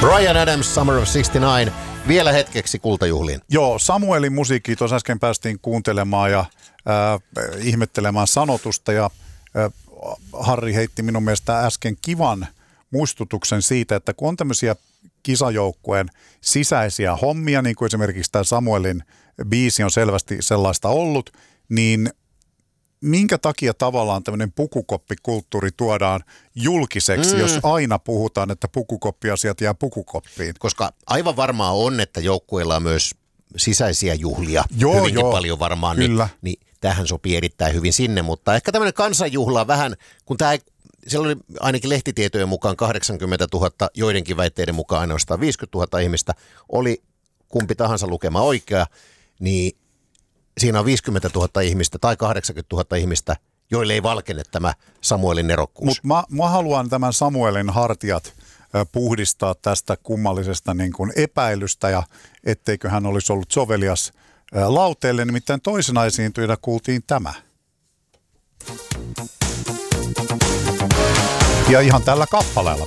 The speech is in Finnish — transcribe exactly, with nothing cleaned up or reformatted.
Bryan Adams, Summer of kuusikymmentäyhdeksän. Vielä hetkeksi kultajuhliin. Joo, Samuelin musiikkia tuossa äsken päästiin kuuntelemaan ja äh, ihmettelemään sanotusta. Ja äh, Harri heitti minun mielestä äsken kivan muistutuksen siitä, että kun on tämmöisiä kisajoukkueen sisäisiä hommia, niin kuin esimerkiksi tämä Samuelin biisi on selvästi sellaista ollut, niin minkä takia tavallaan tämmöinen pukukoppikulttuuri tuodaan julkiseksi, mm. jos aina puhutaan, että pukukoppiasiat jää pukukoppiin? Koska aivan varmaa on, että joukkueilla on myös sisäisiä juhlia, joo, hyvinkin joo, paljon varmaan, niin, niin tämähän sopii erittäin hyvin sinne, mutta ehkä tämmöinen kansanjuhla vähän, kun tämä ei, siellä oli ainakin lehtitietojen mukaan kahdeksankymmentätuhatta, joidenkin väitteiden mukaan ainoastaan viisikymmentätuhatta ihmistä, oli kumpi tahansa lukema oikea, niin siinä on viisikymmentätuhatta ihmistä tai kahdeksankymmentätuhatta ihmistä, joille ei valkene tämä Samuelin nerokkuus. Mutta mä, mä haluan tämän Samuelin hartiat puhdistaa tästä kummallisesta niin kuin epäilystä ja etteikö hän olisi ollut sovelias lauteelle. Nimittäin toisena esiintyjänä kuultiin tämä. Ja ihan tällä kappaleella.